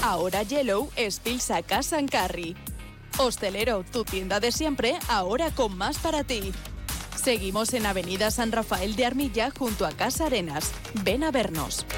ahora Yellow es Pilsa Casa en Carry. Hostelero, tu tienda de siempre, ahora con más para ti. Seguimos en Avenida San Rafael de Armilla, junto a Casa Arenas. Ven a vernos.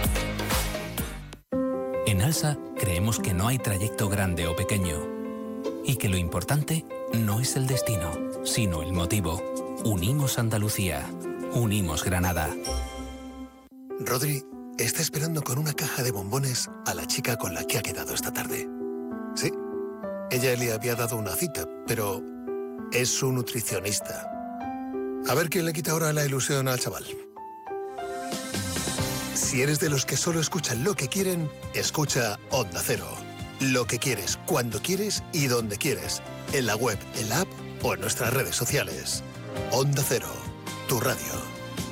En Alsa creemos que no hay trayecto grande o pequeño y que lo importante no es el destino, sino el motivo. Unimos Andalucía. Unimos Granada. Rodri está esperando con una caja de bombones a la chica con la que ha quedado esta tarde. Sí, ella le había dado una cita, pero es su nutricionista. A ver quién le quita ahora la ilusión al chaval. Si eres de los que solo escuchan lo que quieren, escucha Onda Cero. Lo que quieres, cuando quieres y donde quieres. En la web, en la app o en nuestras redes sociales. Onda Cero, tu radio.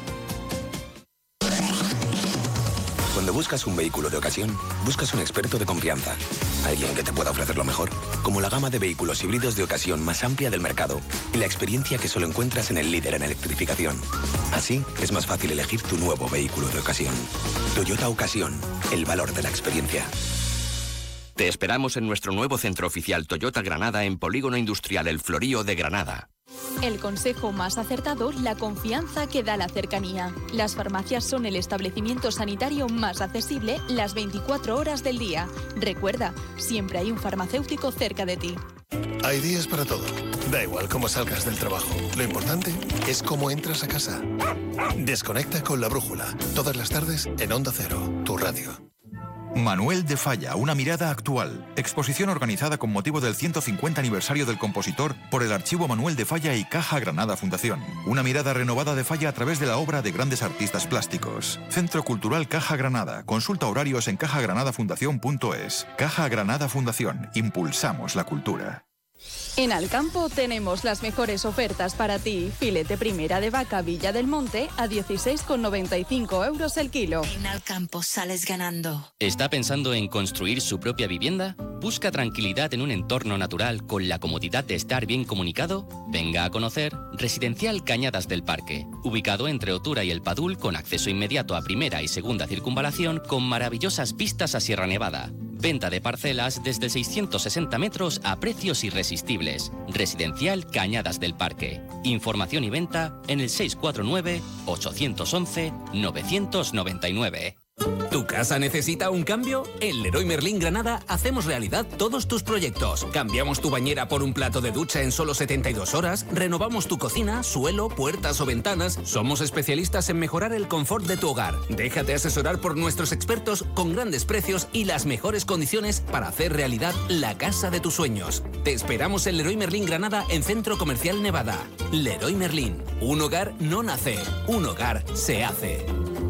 Cuando buscas un vehículo de ocasión, buscas un experto de confianza. Alguien que te pueda ofrecer lo mejor, como la gama de vehículos híbridos de ocasión más amplia del mercado y la experiencia que solo encuentras en el líder en electrificación. Así, es más fácil elegir tu nuevo vehículo de ocasión. Toyota Ocasión, el valor de la experiencia. Te esperamos en nuestro nuevo centro oficial Toyota Granada en Polígono Industrial El Florío de Granada. El consejo más acertado, la confianza que da la cercanía. Las farmacias son el establecimiento sanitario más accesible las 24 horas del día. Recuerda, siempre hay un farmacéutico cerca de ti. Hay días para todo. Da igual cómo salgas del trabajo. Lo importante es cómo entras a casa. Desconecta con La Brújula. Todas las tardes en Onda Cero, tu radio. Manuel de Falla, una mirada actual. Exposición organizada con motivo del 150 aniversario del compositor por el Archivo Manuel de Falla y Caja Granada Fundación. Una mirada renovada de Falla a través de la obra de grandes artistas plásticos. Centro Cultural Caja Granada. Consulta horarios en cajagranadafundación.es. Caja Granada Fundación. Impulsamos la cultura. En Alcampo tenemos las mejores ofertas para ti. Filete primera de vaca Villa del Monte a 16,95 euros el kilo. En Alcampo sales ganando. ¿Está pensando en construir su propia vivienda? ¿Busca tranquilidad en un entorno natural con la comodidad de estar bien comunicado? Venga a conocer Residencial Cañadas del Parque, ubicado entre Otura y El Padul, con acceso inmediato a primera y segunda circunvalación, con maravillosas vistas a Sierra Nevada. Venta de parcelas desde 660 metros a precios irresistibles. Residencial Cañadas del Parque. Información y venta en el 649-811-999. ¿Tu casa necesita un cambio? En Leroy Merlin Granada hacemos realidad todos tus proyectos. Cambiamos tu bañera por un plato de ducha en solo 72 horas, renovamos tu cocina, suelo, puertas o ventanas. Somos especialistas en mejorar el confort de tu hogar. Déjate asesorar por nuestros expertos con grandes precios y las mejores condiciones para hacer realidad la casa de tus sueños. Te esperamos en Leroy Merlin Granada en Centro Comercial Nevada. Leroy Merlin. Un hogar no nace, un hogar se hace.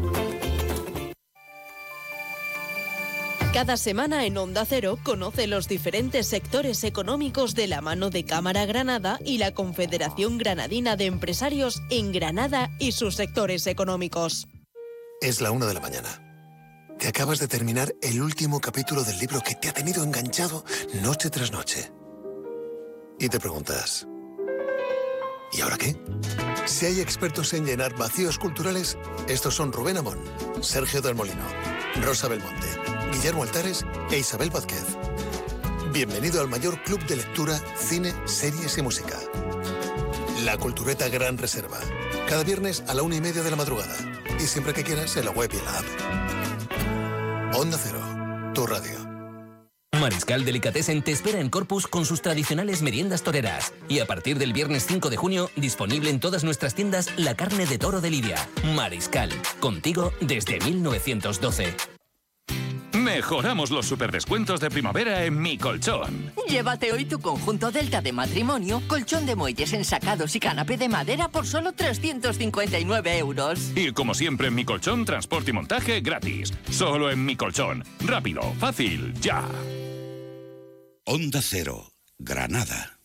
Cada semana en Onda Cero conoce los diferentes sectores económicos de la mano de Cámara Granada y la Confederación Granadina de Empresarios en Granada y sus sectores económicos. Es la 1 de la mañana. Te acabas de terminar el último capítulo del libro que te ha tenido enganchado noche tras noche. Y te preguntas, ¿y ahora qué? Si hay expertos en llenar vacíos culturales, estos son Rubén Amón, Sergio del Molino, Rosa Belmonte, Guillermo Altares e Isabel Vázquez. Bienvenido al mayor club de lectura, cine, series y música. La Cultureta Gran Reserva. Cada viernes a la 1:30 de la madrugada. Y siempre que quieras en la web y en la app. Onda Cero, tu radio. Mariscal Delicatessen te espera en Corpus con sus tradicionales meriendas toreras. Y a partir del viernes 5 de junio, disponible en todas nuestras tiendas la carne de toro de Lidia. Mariscal, contigo desde 1912. Mejoramos los superdescuentos de primavera en Mi Colchón. Llévate hoy tu conjunto Delta de matrimonio, colchón de muelles ensacados y canapé de madera por solo 359 euros. Y como siempre en Mi Colchón, transporte y montaje gratis. Solo en Mi Colchón. Rápido, fácil, ya. Onda Cero, Granada.